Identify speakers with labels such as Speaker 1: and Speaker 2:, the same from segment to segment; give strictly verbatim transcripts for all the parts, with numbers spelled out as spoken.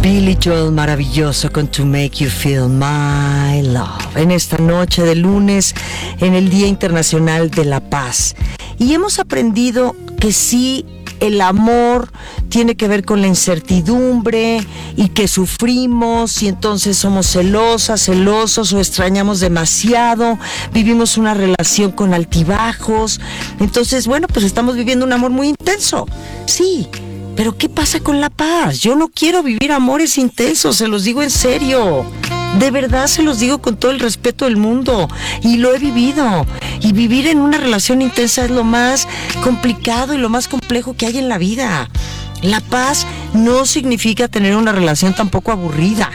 Speaker 1: Billy Joel, maravilloso, con To Make You Feel My Love, en esta noche de lunes, en el Día Internacional de la Paz. Y hemos aprendido que sí, el amor tiene que ver con la incertidumbre y que sufrimos y entonces somos celosas, celosos o extrañamos demasiado, vivimos una relación con altibajos. Entonces, bueno, pues estamos viviendo un amor muy intenso, sí. Pero ¿qué pasa con la paz? Yo no quiero vivir amores intensos, se los digo en serio. De verdad se los digo con todo el respeto del mundo. Y lo he vivido. Y vivir en una relación intensa es lo más complicado y lo más complejo que hay en la vida. La paz no significa tener una relación tampoco aburrida.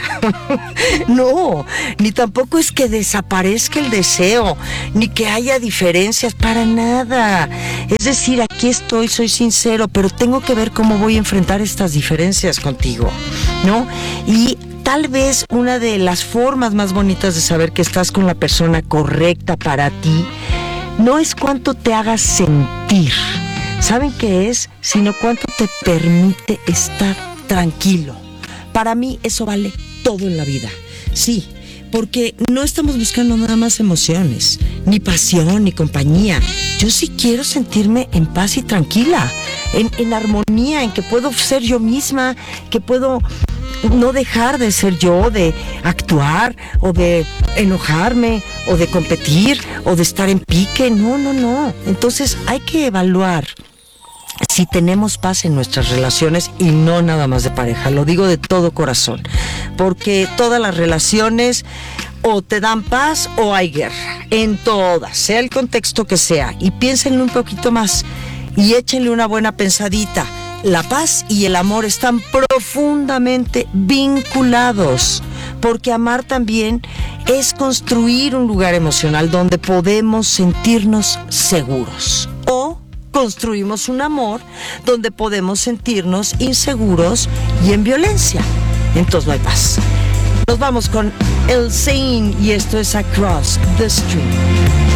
Speaker 1: No, ni tampoco es que desaparezca el deseo, ni que haya diferencias, para nada. Es decir, aquí estoy, soy sincero, pero tengo que ver cómo voy a enfrentar estas diferencias contigo, ¿no? Y tal vez una de las formas más bonitas de saber que estás con la persona correcta para ti no es cuánto te hagas sentir, ¿saben qué es? Sino cuánto te permite estar tranquilo. Para mí eso vale todo en la vida. Sí, porque no estamos buscando nada más emociones, ni pasión, ni compañía. Yo sí quiero sentirme en paz y tranquila, en, en armonía, en que puedo ser yo misma, que puedo no dejar de ser yo, de actuar, o de enojarme, o de competir, o de estar en pique. No, no, no. Entonces hay que evaluar si tenemos paz en nuestras relaciones y no nada más de pareja. Lo digo de todo corazón, porque todas las relaciones o te dan paz o hay guerra, en todas, sea el contexto que sea. Y piénsenle un poquito más y échenle una buena pensadita. La paz y el amor están profundamente vinculados, porque amar también es construir un lugar emocional donde podemos sentirnos seguros, o construimos un amor donde podemos sentirnos inseguros y en violencia. Entonces no hay paz. Nos vamos con El Zayn y esto es Across the Street.